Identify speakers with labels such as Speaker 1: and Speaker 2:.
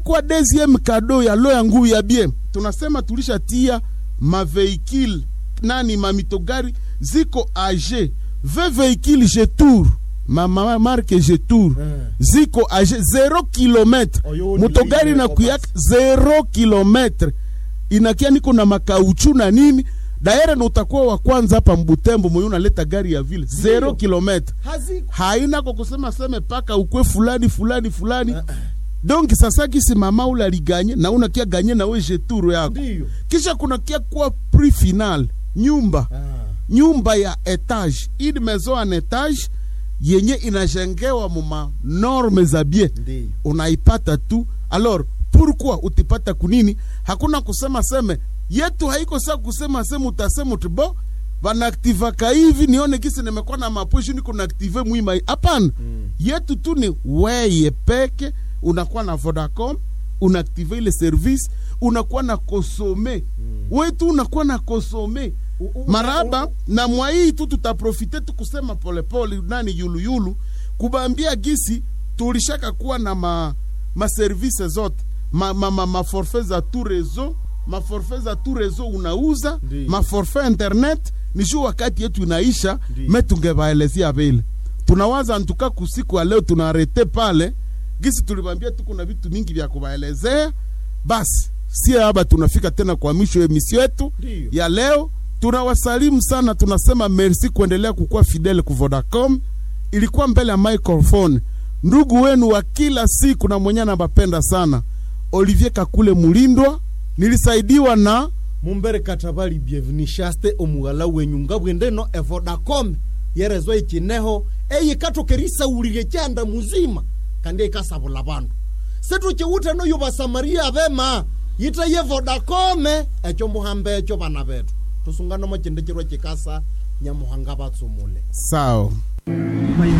Speaker 1: Kwa deuxième cadeau ya lo yangu ya bien, tunasema tulishatia maveikili nani mamitogari ziko age 20 véhicules Jetour marque Jetour ziko age 0 km motogari na kuyak 0 km inakia niko na makauchu na nini daire na utakuwa wa kwanza hapa Mbutembo mwenye unaleta gari ya vile 0 km haina kwa kusema seme paka ukwe fulani donc sasa kisi mama ula liganye na unakia ganye na we Jetour yako kisha kuna kia kwa prix final nyumba ya etage ili maison en etage yenye inajengewa muma norme za bien unaipata tu. Alors pourquoi utipata kunini? Hakuna kusema seme yetu haiko saa kusema seme utasema tibo banaktiva ka hivi nione kisi nimekuwa na maposhi niko na active muima. Hapana, yetu tu ni weye peke unakuwa na Vodacom unaactive ile service unakuwa na consommer wetu unakuwa na consommer maraba na mwai tu tutaprofite tu kusema pole nani yulu kubambia gisi tulishaka kuwa na ma services zote ma forfait za tout réseau ma forfait za tout réseau unauza ma forfait internet ni juu wakati yetu inaisha metungebaelezea vile tunawaza antuka kusiku ya leo tunarete pale gisi tulibambia tu kuna vitu mingi vya kubaelezea basi si haba tunafika tena kwa mwisho ya emission yetu ya leo. Tunawasalimu sana, tunasema merci kuendelea kukua fidele ku Vodacom. Ilikuwa mbele ya microphone ndugu wenu wa kila siku na mwenye nabapenda sana Olivier Kakule Mulindwa, nilisaidiwa na
Speaker 2: Mumbere Katabali bienvenue shaste omugala wenyunga bwendeno e Vodacom yerezo ikineho eyikatokerisa ulire cyanda muzima kandi ikasabula bantu setu chiwute no yubasamaria abema yita ye Vodacom echo muhambe echo bana betu tusungano mo chinde kirwa kikasa nyamuhanga batsumule
Speaker 1: sawa.